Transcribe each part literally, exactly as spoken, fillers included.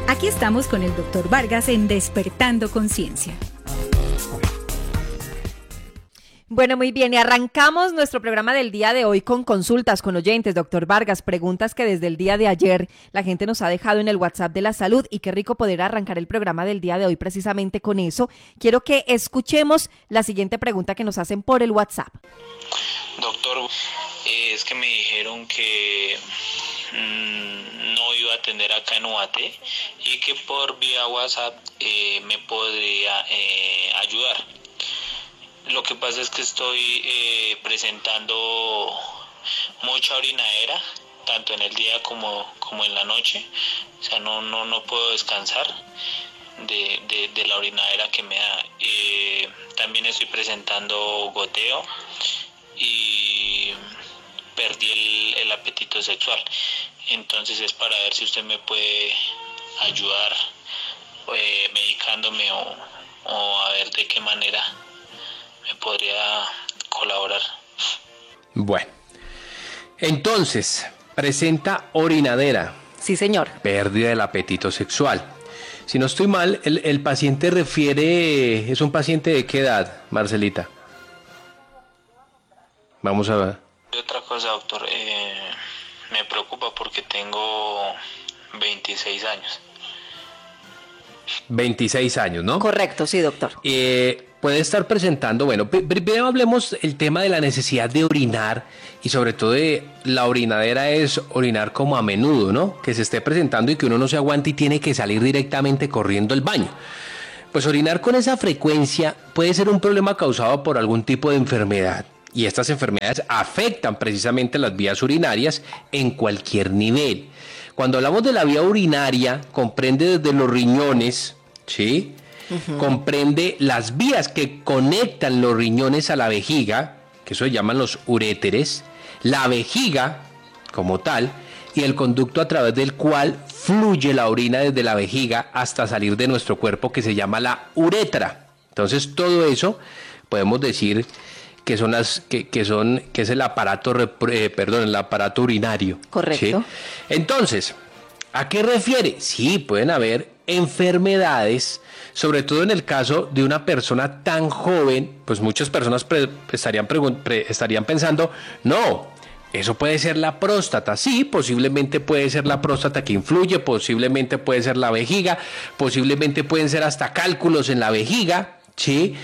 Aquí estamos con el doctor Vargas en Despertando Conciencia. Bueno, muy bien, y arrancamos nuestro programa del día de hoy con consultas con oyentes. Doctor Vargas, preguntas que desde el día de ayer la gente nos ha dejado en el WhatsApp de la salud, y qué rico poder arrancar el programa del día de hoy precisamente con eso. Quiero que escuchemos la siguiente pregunta que nos hacen por el WhatsApp. Doctor, eh, es que me dijeron que mmm, no iba a atender acá en U A T y que por vía WhatsApp eh, me podría eh, ayudar. Lo que pasa es que estoy eh, presentando mucha orinadera, tanto en el día como, como en la noche. O sea, no, no, no puedo descansar de, de, de la orinadera que me da. Eh, también estoy presentando goteo y perdí el, el apetito sexual. Entonces es para ver si usted me puede ayudar eh, medicándome o, o a ver de qué manera me podría colaborar. Bueno, entonces, presenta orinadera. Sí, señor. Pérdida del apetito sexual. Si no estoy mal, el, el paciente refiere... ¿Es un paciente de qué edad, Marcelita? Vamos a ver. Y otra cosa, doctor, eh, me preocupa porque tengo veintiséis años. veintiséis años, ¿no? Correcto, sí, doctor. Eh... Puede estar presentando, bueno, primero hablemos el tema de la necesidad de orinar y sobre todo de la orinadera es orinar como a menudo, ¿no? Que se esté presentando y que uno no se aguante y tiene que salir directamente corriendo al baño. Pues orinar con esa frecuencia puede ser un problema causado por algún tipo de enfermedad y estas enfermedades afectan precisamente las vías urinarias en cualquier nivel. Cuando hablamos de la vía urinaria, comprende desde los riñones, ¿sí? Uh-huh. Comprende las vías que conectan los riñones a la vejiga, que eso se llaman los uréteres, la vejiga como tal, y el conducto a través del cual fluye la orina desde la vejiga hasta salir de nuestro cuerpo, que se llama la uretra. Entonces todo eso podemos decir que son las que, que son que es el aparato eh, perdón, el aparato urinario. Correcto. ¿Sí? Entonces, ¿a qué refiere? Sí, pueden haber enfermedades, sobre todo en el caso de una persona tan joven, pues muchas personas pre- estarían, pregun- pre- estarían pensando, no, eso puede ser la próstata. Sí, posiblemente puede ser la próstata que influye, posiblemente puede ser la vejiga, posiblemente pueden ser hasta cálculos en la vejiga, ¿sí?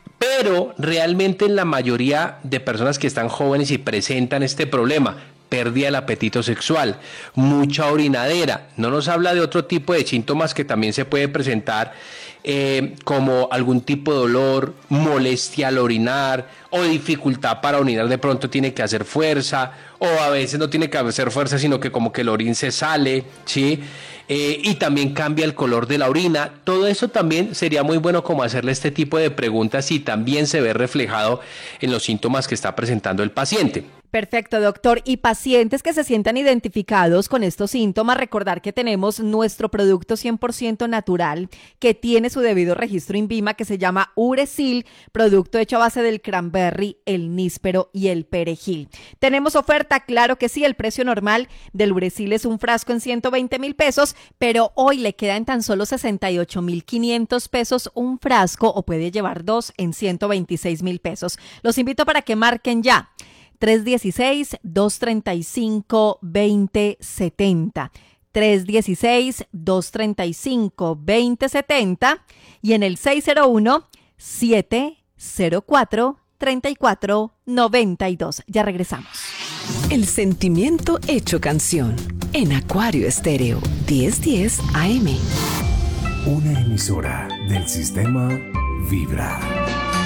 Pero realmente en la mayoría de personas que están jóvenes y presentan este problema, pérdida del apetito sexual, mucha orinadera, no nos habla de otro tipo de síntomas que también se puede presentar, eh, como algún tipo de dolor, molestia al orinar o dificultad para orinar, de pronto tiene que hacer fuerza o a veces no tiene que hacer fuerza sino que como que el orín se sale, ¿sí? Eh, y también cambia el color de la orina. Todo eso también sería muy bueno como hacerle este tipo de preguntas y también se ve reflejado en los síntomas que está presentando el paciente. Perfecto, doctor. Y pacientes que se sientan identificados con estos síntomas, recordar que tenemos nuestro producto cien por ciento natural que tiene su debido registro INVIMA, que se llama Uresil, producto hecho a base del cranberry, el níspero y el perejil. Tenemos oferta, claro que sí, el precio normal del Uresil es un frasco en ciento veinte mil pesos, pero hoy le queda en tan solo sesenta y ocho mil quinientos pesos un frasco o puede llevar dos en ciento veintiséis mil pesos. Los invito para que marquen ya. tres uno seis, dos tres cinco, dos cero siete cero. tres uno seis, dos tres cinco, dos cero siete cero y en el seis cero uno, siete cero cuatro, tres cuatro nueve dos. Ya regresamos. El sentimiento hecho canción en Acuario Estéreo diez diez A M. Una emisora del sistema Vibra.